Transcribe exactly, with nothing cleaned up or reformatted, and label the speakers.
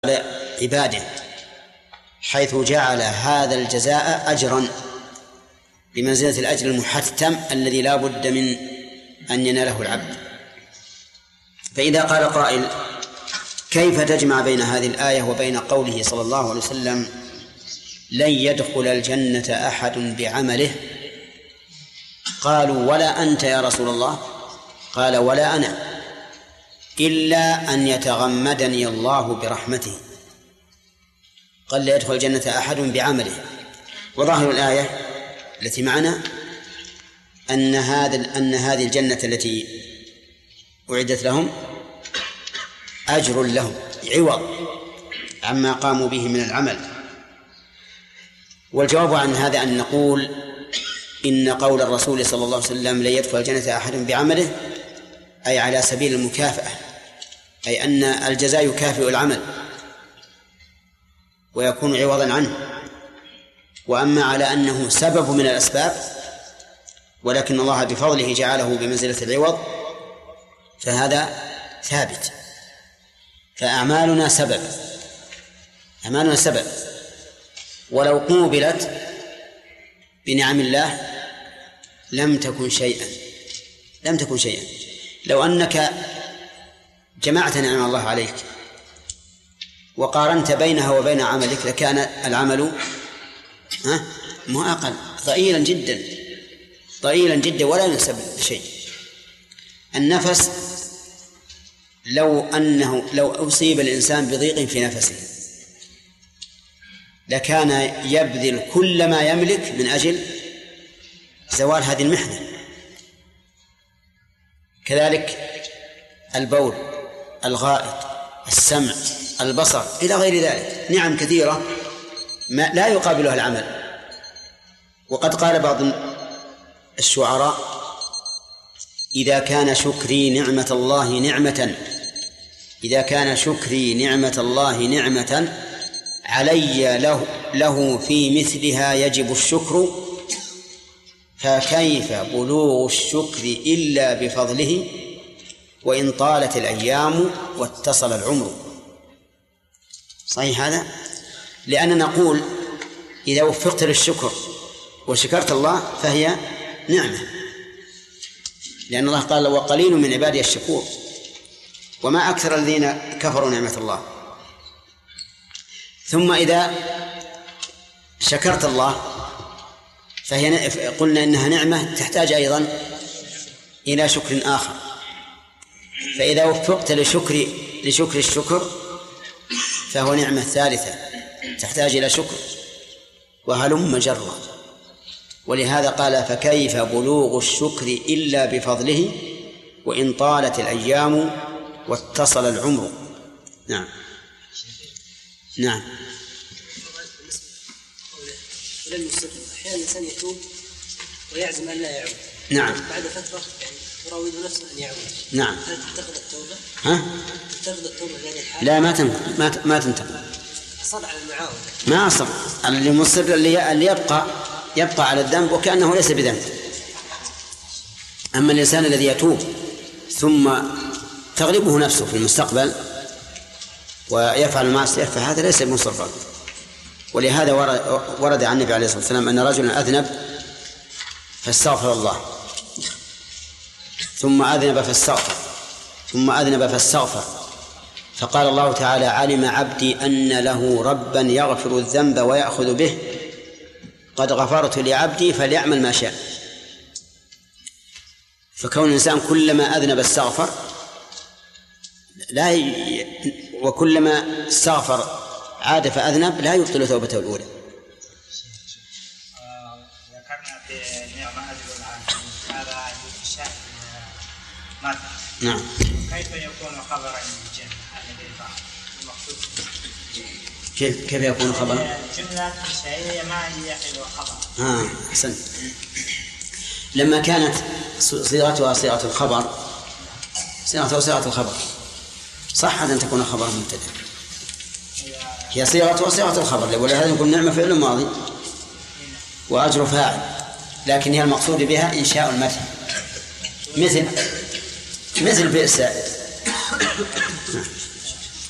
Speaker 1: عباده، حيث جعل هذا الجزاء أجرا بمنزلة الأجر المحتم الذي لا بد من أن يناله العبد. فإذا قال قائل: كيف تجمع بين هذه الآية وبين قوله صلى الله عليه وسلم: لن يدخل الجنة أحد بعمله؟ قالوا: ولا أنت يا رسول الله؟ قال: ولا أنا، إلا أن يتغمدني الله برحمته. قال: لا يدخل الجنة أحد بعمله. وظاهر الآية التي معنا أن هذا أن هذه الجنة التي أعدت لهم أجر لهم عوض عما قاموا به من العمل. والجواب عن هذا أن نقول إن قول الرسول صلى الله عليه وسلم: لن يدخل الجنة أحد بعمله، أي على سبيل المكافأة، أي أن الجزاء يكافئ العمل ويكون عوضا عنه. وأما على أنه سبب من الأسباب ولكن الله بفضله جعله بمنزلة العوض فهذا ثابت. فأعمالنا سبب أعمالنا سبب ولو قوبلت بنعم الله لم تكن شيئا لم تكن شيئا لو أنك جمعت نعم الله عليك وقارنت بينها وبين عملك لكان العمل ها ما أقل ضئيلا جدا ضئيلا جدا ولا ينسب شيء. النفس لو أنه لو أصيب الإنسان بضيق في نفسه لكان يبذل كل ما يملك من أجل زوال هذه المحنة. كذلك البول، الغائط، السمع، البصر إلى غير ذلك، نعم كثيرة ما لا يقابلها العمل. وقد قال بعض الشعراء: إذا كان شكري نعمة الله نعمة إذا كان شكري نعمة الله نعمة علي له, له في مثلها يجب الشكر، فكيف بلوغ الشكر إلا بفضله وإن طالت الأيام واتصل العمر. صحيح هذا؟ لأننا نقول إذا وفقت للشكر وشكرت الله فهي نعمة، لأن الله قال: وقليل من عبادي الشكور، وما أكثر الذين كفروا نعمة الله. ثم إذا شكرت الله فهي قلنا إنها نعمة تحتاج أيضا إلى شكر آخر. فإذا وفقت لشكر لشكر الشكر فهو نعمة ثالثة تحتاج إلى شكر، وهلم جرا. ولهذا قال: فكيف بلوغ الشكر إلا بفضله وإن طالت الأيام واتصل العمر. نعم نعم
Speaker 2: أحيانا الإنسان يتوب ويعزم أن لا يعود.
Speaker 1: نعم.
Speaker 2: بعد فترة يعني يراود نفسه أن يعود.
Speaker 1: نعم.
Speaker 2: هل تنتقد التوبة؟
Speaker 1: ها؟
Speaker 2: تنتقد التوبة في هذه الحالة؟
Speaker 1: لا، ما تنتقد ما ما تنتقد.
Speaker 2: أصر على المعاودة. ما
Speaker 1: أصر. اللي مصر اللي اللي يبقى يبقى على الذنب وكأنه ليس بذنب. أما الإنسان الذي يتوب ثم تغلبه نفسه في المستقبل ويفعل المعصية فهذا ليس بمصرا. ولهذا ورد عن النبي عليه الصلاة والسلام أن رجلا أذنب فاستغفر الله، ثم أذنب فاستغفر، ثم أذنب فاستغفر، فقال الله تعالى: علم عبدي أن له ربا يغفر الذنب ويأخذ به، قد غفرت لعبدي فليعمل ما شاء. فكون الإنسان كلما أذنب استغفر لا ي... وكلما استغفر عاد فأذنب لا يبطل توبته الأولى.
Speaker 3: ذكرنا في نعمة أجر العالم هذا الشأن مادة.
Speaker 1: نعم.
Speaker 3: كيف يكون خبرا للجنة الذي المقصود؟
Speaker 1: كيف كيف يكون خبرا؟
Speaker 3: جملة إنشائية ما يحل خبر.
Speaker 1: آه أحسنت. لما كانت صيغتها صيغة الخبر صيغتها صيغة الخبر صح أن تكون خبرا مبتدأ. هي صيغة وصيغة الخبر، ولهذا نقول نعمة فعل ماضي وأجر فاعل، لكن هي المقصود بها إنشاء المدح مثل مثل بئس.